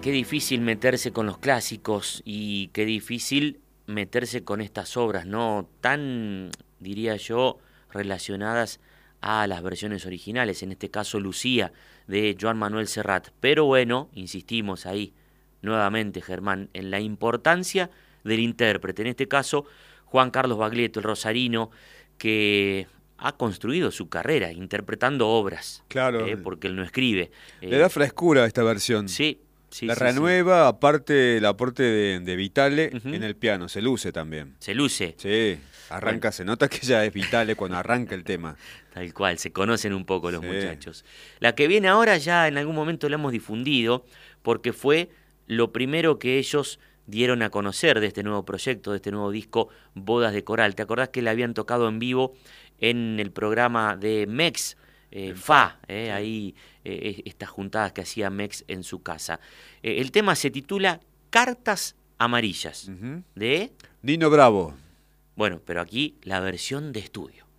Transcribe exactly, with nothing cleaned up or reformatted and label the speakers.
Speaker 1: Qué difícil meterse con los clásicos y qué difícil meterse con estas obras, ¿no? Tan, diría yo, relacionadas a las versiones originales, en este caso Lucía, de Joan Manuel Serrat. Pero bueno, insistimos ahí, nuevamente, Germán, en la importancia del intérprete, en este caso Juan Carlos Baglietto, el rosarino, que ha construido su carrera interpretando obras,
Speaker 2: Claro.
Speaker 1: eh, porque él no escribe.
Speaker 2: Le
Speaker 1: Eh,
Speaker 2: da frescura a esta versión.
Speaker 1: sí, sí,
Speaker 2: La
Speaker 1: sí,
Speaker 2: renueva, sí. Aparte el aporte de, de Vitale
Speaker 1: uh-huh.
Speaker 2: en el piano, se luce también.
Speaker 1: Se luce.
Speaker 2: Sí, arranca, bueno. Se nota que ya es Vitale cuando arranca el tema.
Speaker 1: Tal cual, se conocen un poco los
Speaker 2: sí.
Speaker 1: muchachos. La que viene ahora ya en algún momento la hemos difundido, porque fue lo primero que ellos dieron a conocer de este nuevo proyecto, de este nuevo disco, Bodas de Coral. ¿Te acordás que la habían tocado en vivo en el programa de Mex, eh, Fa, eh, sí. ahí eh, estas juntadas que hacía Mex en su casa? Eh, el tema se titula Cartas Amarillas, uh-huh. de
Speaker 2: Nino Bravo.
Speaker 1: Bueno, pero aquí la versión de estudio.